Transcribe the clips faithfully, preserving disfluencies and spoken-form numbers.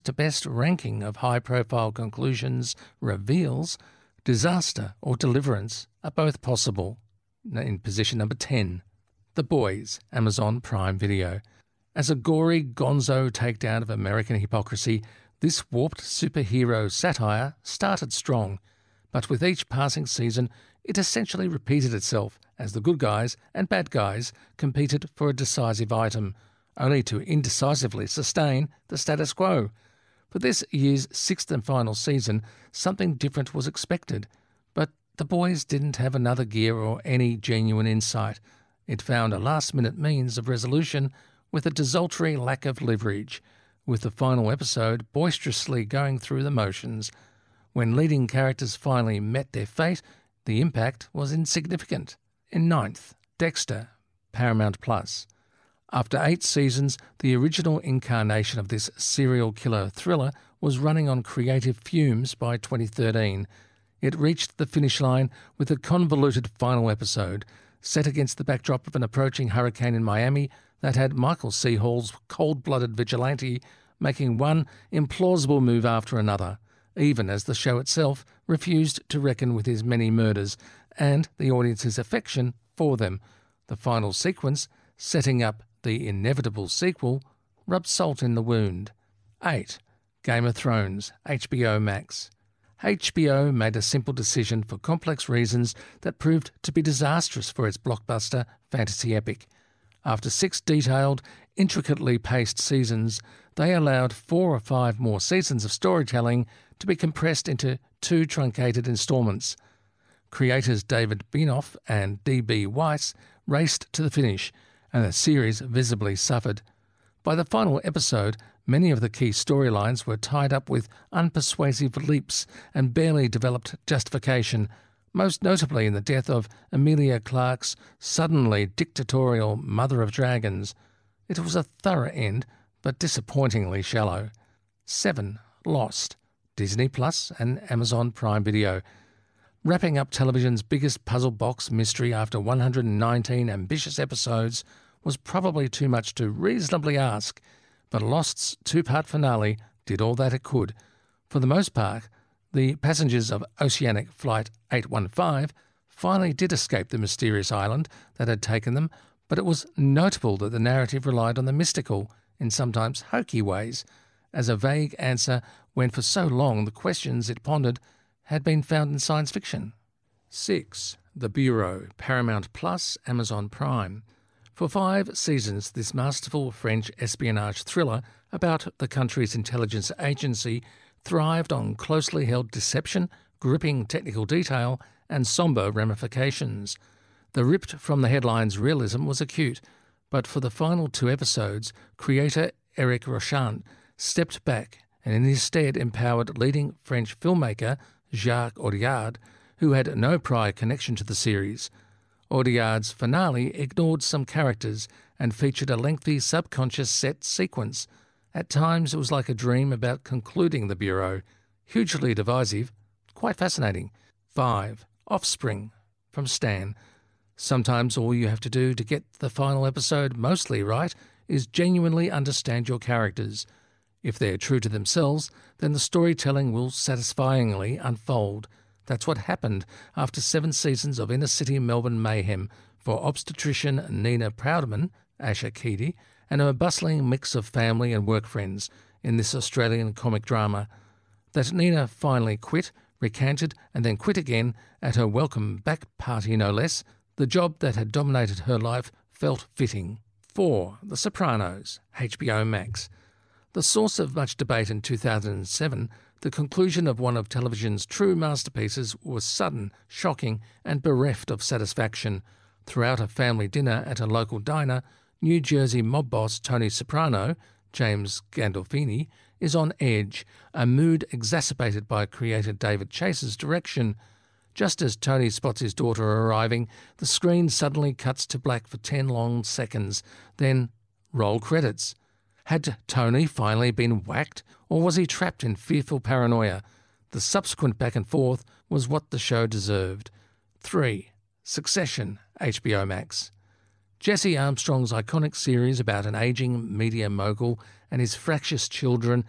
to best ranking of high-profile conclusions reveals disaster or deliverance are both possible. In position number ten, The Boys, Amazon Prime Video. As a gory gonzo takedown of American hypocrisy, this warped superhero satire started strong, but with each passing season it essentially repeated itself as the good guys and bad guys competed for a decisive item, only to indecisively sustain the status quo. For this year's sixth and final season, something different was expected, but The Boys didn't have another gear or any genuine insight. It found a last-minute means of resolution with a desultory lack of leverage, with the final episode boisterously going through the motions. When leading characters finally met their fate, the impact was insignificant. In ninth, Dexter, Paramount Plus. After eight seasons, the original incarnation of this serial killer thriller was running on creative fumes by twenty thirteen. It reached the finish line with a convoluted final episode, set against the backdrop of an approaching hurricane in Miami that had Michael C. Hall's cold-blooded vigilante making one implausible move after another, even as the show itself refused to reckon with his many murders and the audience's affection for them. The final sequence, setting up the inevitable sequel, rubbed salt in the wound. eight. Game of Thrones, H B O Max. H B O made a simple decision for complex reasons that proved to be disastrous for its blockbuster fantasy epic. After six detailed, intricately paced seasons, they allowed four or five more seasons of storytelling to be compressed into two truncated installments. Creators David Benioff and D B Weiss raced to the finish, and the series visibly suffered. By the final episode, many of the key storylines were tied up with unpersuasive leaps and barely developed justification, most notably in the death of Emilia Clarke's suddenly dictatorial Mother of Dragons. It was a thorough end, but disappointingly shallow. seven. Lost, Disney Plus and Amazon Prime Video. Wrapping up television's biggest puzzle box mystery after one hundred nineteen ambitious episodes was probably too much to reasonably ask, but Lost's two-part finale did all that it could. For the most part, the passengers of Oceanic Flight eight one five finally did escape the mysterious island that had taken them, but it was notable that the narrative relied on the mystical, in sometimes hokey ways, as a vague answer when for so long the questions it pondered had been found in science fiction. six. The Bureau, Paramount Plus, Amazon Prime. For five seasons, this masterful French espionage thriller about the country's intelligence agency thrived on closely held deception, gripping technical detail, and sombre ramifications. The ripped from the headlines realism was acute, but for the final two episodes, creator Eric Rochant stepped back and in his stead empowered leading French filmmaker Jacques Audiard, who had no prior connection to the series. Audiard's finale ignored some characters and featured a lengthy subconscious set sequence. At times it was like a dream about concluding the Bureau. Hugely divisive, quite fascinating. five. Offspring, from Stan. Sometimes all you have to do to get the final episode mostly right is genuinely understand your characters. If they're true to themselves, then the storytelling will satisfyingly unfold. That's what happened after seven seasons of inner-city Melbourne mayhem for obstetrician Nina Proudman, Asha Keedy, and a bustling mix of family and work friends in this Australian comic drama. That Nina finally quit, recanted, and then quit again at her welcome back party no less, the job that had dominated her life felt fitting. four. The Sopranos, H B O Max. The source of much debate in two thousand seven, the conclusion of one of television's true masterpieces was sudden, shocking, and bereft of satisfaction. Throughout a family dinner at a local diner, New Jersey mob boss Tony Soprano, James Gandolfini, is on edge, a mood exacerbated by creator David Chase's direction. Just as Tony spots his daughter arriving, the screen suddenly cuts to black for ten long seconds. Then, roll credits. Had Tony finally been whacked, or was he trapped in fearful paranoia? The subsequent back and forth was what the show deserved. three. Succession, H B O Max. Jesse Armstrong's iconic series about an ageing media mogul and his fractious children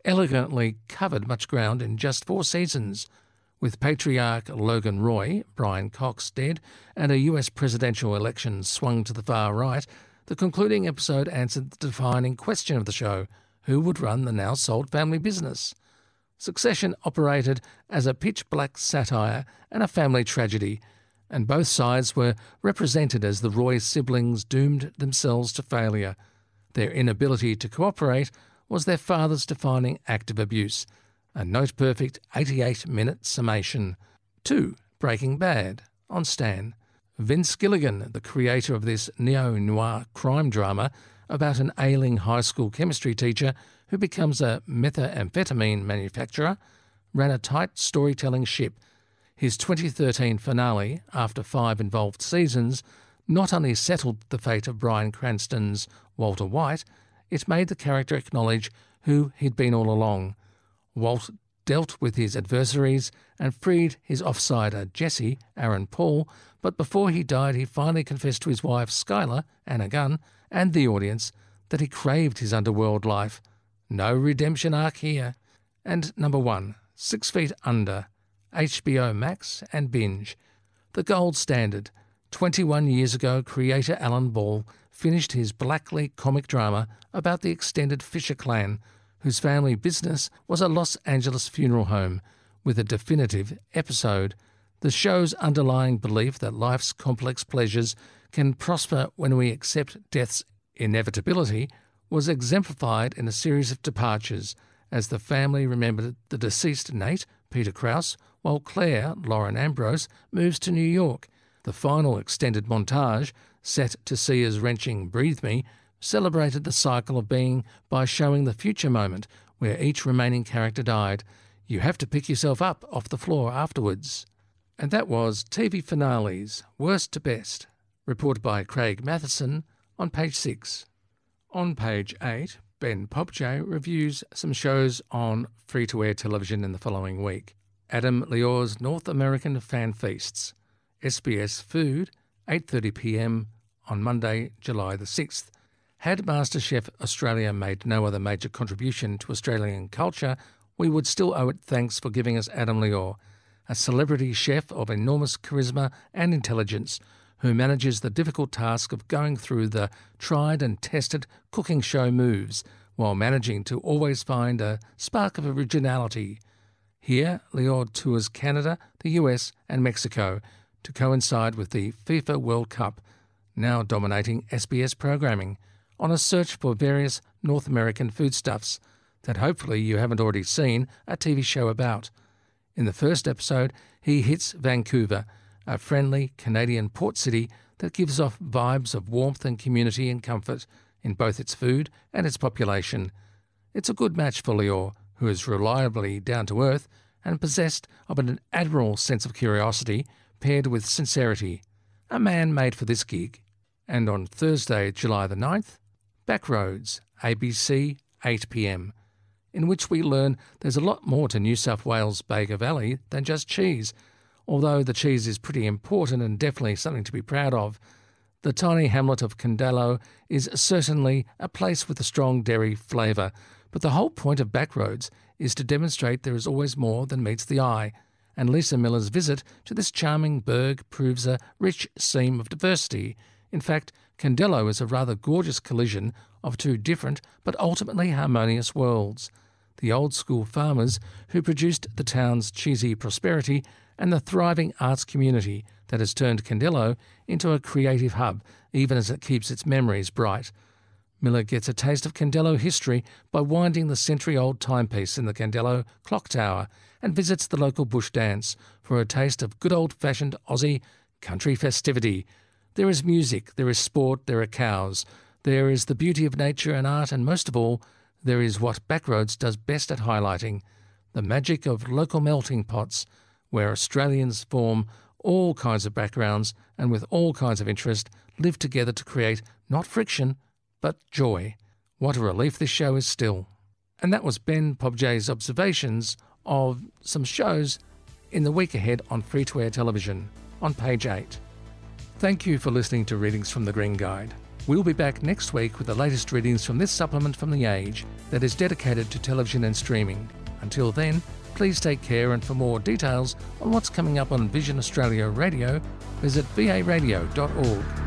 elegantly covered much ground in just four seasons. With patriarch Logan Roy, Brian Cox, dead, and a U S presidential election swung to the far right, the concluding episode answered the defining question of the show: who would run the now-sold family business? Succession operated as a pitch-black satire and a family tragedy, and both sides were represented as the Roy siblings doomed themselves to failure. Their inability to cooperate was their father's defining act of abuse. A note-perfect eighty-eight minute summation. two. Breaking Bad, on Stan. Vince Gilligan, the creator of this neo-noir crime drama about an ailing high school chemistry teacher who becomes a methamphetamine manufacturer, ran a tight storytelling ship. His twenty thirteen finale, after five involved seasons, not only settled the fate of Bryan Cranston's Walter White, it made the character acknowledge who he'd been all along. Walt dealt with his adversaries and freed his offsider Jesse, Aaron Paul, but before he died he finally confessed to his wife Skylar, Anna Gunn, and the audience that he craved his underworld life. No redemption arc here. And number one, Six Feet Under, H B O Max and Binge. The gold standard. twenty-one years ago, creator Alan Ball finished his Blackley comic drama about the extended Fisher clan, whose family business was a Los Angeles funeral home, with a definitive episode. The show's underlying belief that life's complex pleasures can prosper when we accept death's inevitability was exemplified in a series of departures, as the family remembered the deceased Nate, Peter Krause, while Claire, Lauren Ambrose, moves to New York. The final extended montage, set to Sia's wrenching Breathe Me, celebrated the cycle of being by showing the future moment where each remaining character died. You have to pick yourself up off the floor afterwards. And that was T V Finales, Worst to Best, reported by Craig Matheson on page six. On page eight, Ben Popj reviews some shows on free-to-air television in the following week. Adam Lior's North American Fan Feasts, S B S Food, eight thirty p m on Monday, July the sixth. Had MasterChef Australia made no other major contribution to Australian culture, we would still owe it thanks for giving us Adam Lior, a celebrity chef of enormous charisma and intelligence who manages the difficult task of going through the tried and tested cooking show moves while managing to always find a spark of originality. Here, Lior tours Canada, the U S and Mexico to coincide with the FIFA World Cup, now dominating S B S programming, on a search for various North American foodstuffs that hopefully you haven't already seen a T V show about. In the first episode, he hits Vancouver, a friendly Canadian port city that gives off vibes of warmth and community and comfort in both its food and its population. It's a good match for Lior, who is reliably down-to-earth and possessed of an admirable sense of curiosity paired with sincerity. A man made for this gig. And on Thursday, July the ninth, Backroads, A B C, eight p m, in which we learn there's a lot more to New South Wales Bega Valley than just cheese. Although the cheese is pretty important and definitely something to be proud of, the tiny hamlet of Candelo is certainly a place with a strong dairy flavour, but the whole point of Backroads is to demonstrate there is always more than meets the eye, and Lisa Miller's visit to this charming burg proves a rich seam of diversity. In fact, Candelo is a rather gorgeous collision of two different but ultimately harmonious worlds. The old-school farmers who produced the town's cheesy prosperity and the thriving arts community that has turned Candelo into a creative hub, even as it keeps its memories bright. Miller gets a taste of Candelo history by winding the century-old timepiece in the Candelo clock tower and visits the local bush dance for a taste of good old-fashioned Aussie country festivity. There is music, there is sport, there are cows, there is the beauty of nature and art, and most of all, there is what Backroads does best at highlighting, the magic of local melting pots, where Australians form all kinds of backgrounds and with all kinds of interest live together to create not friction, but joy. What a relief this show is still. And that was Ben Popj's observations of some shows in the week ahead on free-to-air television on page eight. Thank you for listening to Readings from the Green Guide. We'll be back next week with the latest readings from this supplement from The Age that is dedicated to television and streaming. Until then, please take care, and for more details on what's coming up on Vision Australia Radio, visit v a radio dot org.